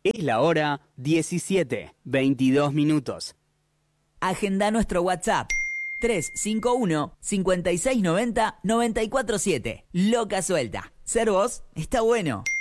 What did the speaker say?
Es la hora 17:22. Agenda nuestro WhatsApp 351-5690-947. Loca Suelta. Ser vos está bueno.